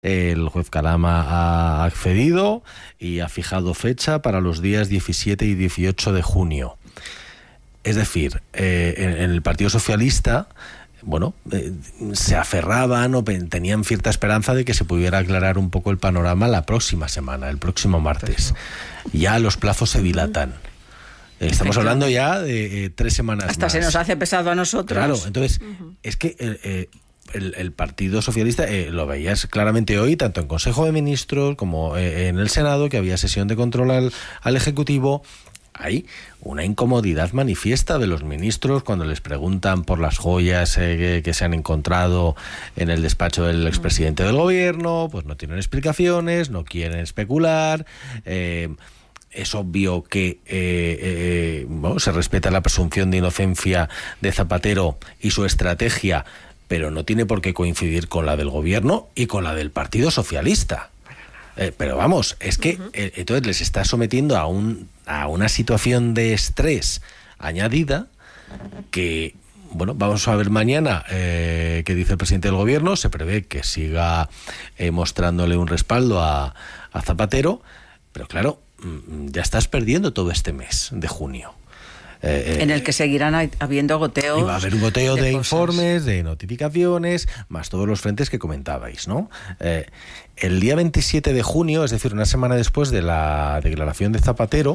El juez Calama ha accedido y ha fijado fecha para los días 17 y 18 de junio. Es decir, en el Partido Socialista, se aferraban o tenían cierta esperanza de que se pudiera aclarar un poco el panorama la próxima semana, el próximo martes. Ya los plazos se dilatan. Estamos hablando ya de 3 semanas hasta más. Se nos hace pesado a nosotros. Claro, entonces, es que el Partido Socialista lo veías claramente hoy, tanto en Consejo de Ministros como en el Senado, que había sesión de control al Ejecutivo. Hay una incomodidad manifiesta de los ministros cuando les preguntan por las joyas que se han encontrado en el despacho del expresidente del gobierno, pues no tienen explicaciones, no quieren especular. Es obvio que se respeta la presunción de inocencia de Zapatero y su estrategia, pero no tiene por qué coincidir con la del gobierno y con la del Partido Socialista. Pero vamos, es que entonces les está sometiendo a una situación de estrés añadida que, vamos a ver mañana qué dice el presidente del gobierno. Se prevé que siga mostrándole un respaldo a Zapatero, pero claro, ya estás perdiendo todo este mes de junio. En el que seguirán habiendo goteos. Y va a haber un goteo de cosas. informes, de notificaciones, más todos los frentes que comentabais, ¿no? El día 27 de junio, es decir, una semana después de la declaración de Zapatero,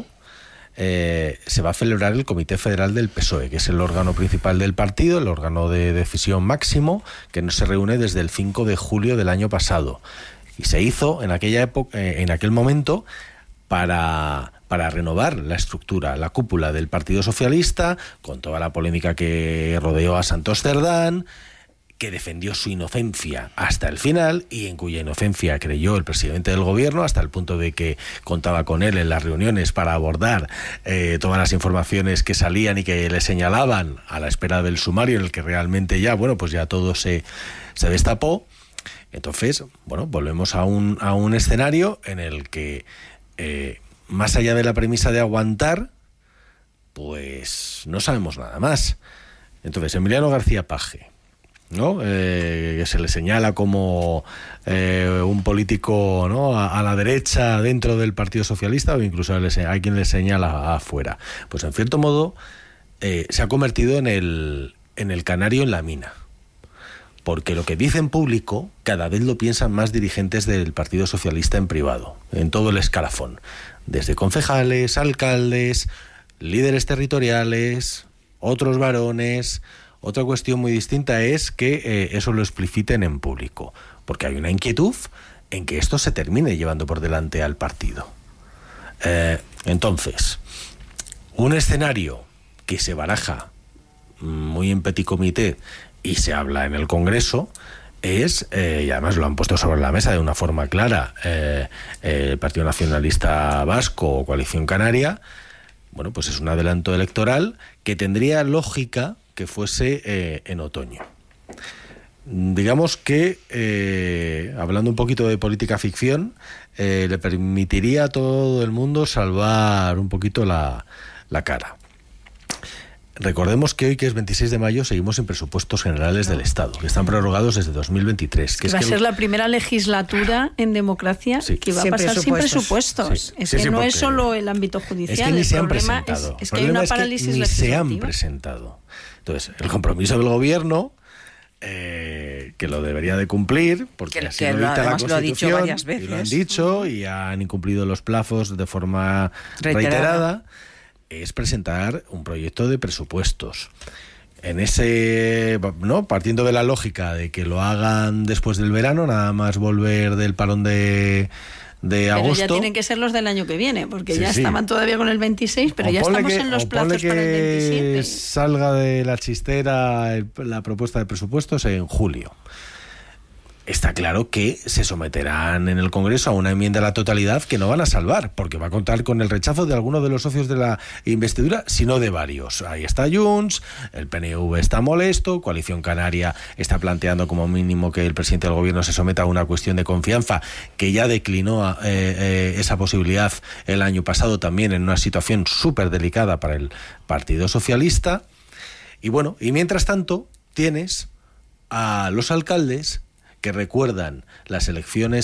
se va a celebrar el Comité Federal del PSOE, que es el órgano principal del partido, el órgano de decisión máximo, que no se reúne desde el 5 de julio del año pasado. Y se hizo en aquella época, en aquel momento, para renovar la estructura, la cúpula del Partido Socialista, con toda la polémica que rodeó a Santos Cerdán, que defendió su inocencia hasta el final y en cuya inocencia creyó el presidente del gobierno, hasta el punto de que contaba con él en las reuniones para abordar todas las informaciones que salían y que le señalaban a la espera del sumario, en el que realmente ya todo se destapó. Entonces, volvemos a un escenario en el que más allá de la premisa de aguantar, pues no sabemos nada más. Entonces, Emiliano García Paje, ¿no? Que se le señala como un político, ¿no?, a la derecha dentro del Partido Socialista, o incluso hay quien le señala afuera. Pues en cierto modo se ha convertido en el canario en la mina. Porque lo que dice en público cada vez lo piensan más dirigentes del Partido Socialista en privado, en todo el escalafón. Desde concejales, alcaldes, líderes territoriales, otros varones. Otra cuestión muy distinta es que eso lo expliciten en público, porque hay una inquietud en que esto se termine llevando por delante al partido. Entonces, un escenario que se baraja muy en petit comité y se habla en el Congreso es, y además lo han puesto sobre la mesa de una forma clara, el Partido Nacionalista Vasco o Coalición Canaria, pues es un adelanto electoral que tendría lógica que fuese en otoño. Digamos que, hablando un poquito de política ficción, le permitiría a todo el mundo salvar un poquito la cara. Recordemos que hoy, que es 26 de mayo, seguimos sin presupuestos generales del Estado, que están prorrogados desde 2023. Que va a ser la primera legislatura en democracia que va a pasar sin presupuestos. Sí. Es que no es solo el ámbito judicial. Es que ni se han presentado. Es que hay una parálisis legislativa. Ni se han presentado. Entonces, el compromiso del gobierno, que lo debería de cumplir, porque así lo dicta la Constitución, lo ha dicho varias veces. Y lo han dicho y han incumplido los plazos de forma reiterada, es presentar un proyecto de presupuestos. En ese, partiendo de la lógica de que lo hagan después del verano, nada más volver del parón de agosto. Pero ya tienen que ser los del año que viene, porque estaban todavía con el 26, pero ya estamos en los plazos para el 27. Salga de la chistera la propuesta de presupuestos en julio. Está claro que se someterán en el Congreso a una enmienda a la totalidad que no van a salvar, porque va a contar con el rechazo de algunos de los socios de la investidura, sino de varios. Ahí está Junts, el PNV está molesto, Coalición Canaria está planteando como mínimo que el presidente del gobierno se someta a una cuestión de confianza, que ya declinó esa posibilidad el año pasado también en una situación súper delicada para el Partido Socialista. Y mientras tanto tienes a los alcaldes que recuerdan las elecciones